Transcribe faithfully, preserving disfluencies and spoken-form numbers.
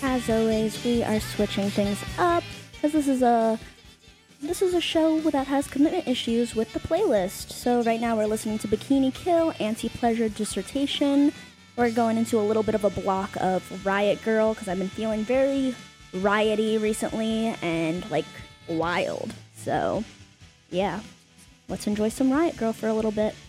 as always, we are switching things up because this is a this is a show that has commitment issues with the playlist. So right now we're listening to Bikini Kill, Anti-Pleasure Dissertation. We're going into a little bit of a block of Riot Grrrl because I've been feeling very rioty recently and like wild. So yeah, let's enjoy some Riot Grrrl for a little bit.